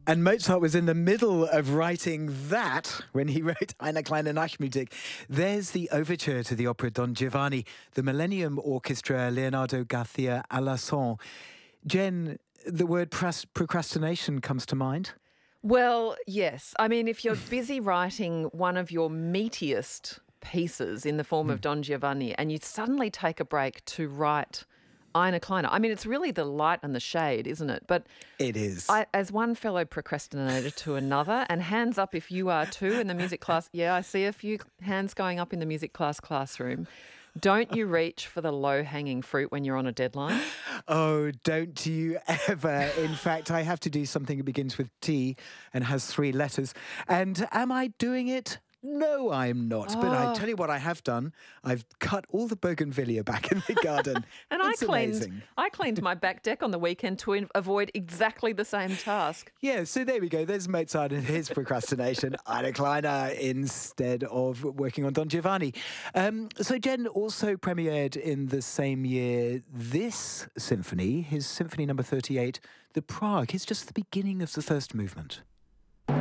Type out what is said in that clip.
And Mozart was in the middle of writing that when he wrote Eine kleine Nachtmusik. There's the overture to the opera Don Giovanni, the Millennium Orchestra, Leonardo Garcia Alarcon. Jen, the word procrastination comes to mind. Well, yes. I mean, if you're busy writing one of your meatiest pieces in the form of Don Giovanni and you suddenly take a break to write Eine kleine. I mean, it's really the light and the shade, isn't it? But it is. As one fellow procrastinator to another, and hands up if you are too in the music class. Yeah, I see a few hands going up in the music classroom. Don't you reach for the low-hanging fruit when you're on a deadline? Oh, don't you ever. In fact, I have to do something that begins with T and has 3 letters. And am I doing it? No, I'm not. But I tell you what I have done. I've cut all the bougainvillea back in the garden. And I cleaned my back deck on the weekend to avoid exactly the same task. Yeah, so there we go. There's Mozart and his procrastination. Eine kleine instead of working on Don Giovanni. So Jen also premiered in the same year this symphony, his Symphony Number 38, the Prague. It's just the beginning of the first movement.